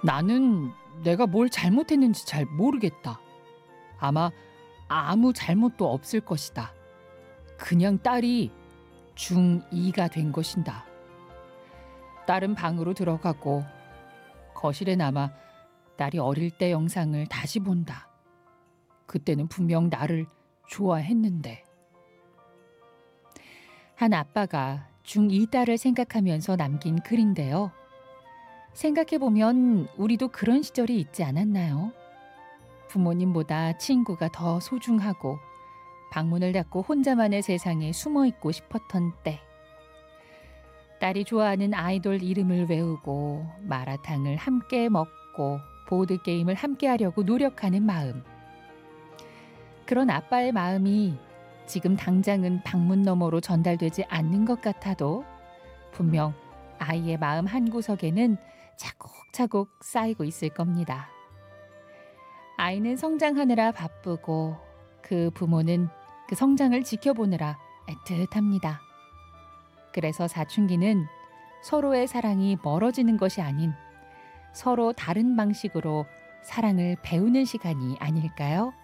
나는 내가 뭘 잘못했는지 잘 모르겠다. 아마 아무 잘못도 없을 것이다. 그냥 딸이 중2가 된 것인다. 딸은 방으로 들어가고 거실에 남아 딸이 어릴 때 영상을 다시 본다. 그때는 분명 나를 좋아했는데. 한 아빠가 중2 딸을 생각하면서 남긴 글인데요. 생각해보면 우리도 그런 시절이 있지 않았나요? 부모님보다 친구가 더 소중하고 방문을 닫고 혼자만의 세상에 숨어있고 싶었던 때. 딸이 좋아하는 아이돌 이름을 외우고 마라탕을 함께 먹고 보드게임을 함께 하려고 노력하는 마음. 그런 아빠의 마음이 지금 당장은 방문 너머로 전달되지 않는 것 같아도 분명 아이의 마음 한구석에는 차곡차곡 쌓이고 있을 겁니다. 아이는 성장하느라 바쁘고 그 부모는 그 성장을 지켜보느라 애틋합니다. 그래서 사춘기는 서로의 사랑이 멀어지는 것이 아닌 서로 다른 방식으로 사랑을 배우는 시간이 아닐까요?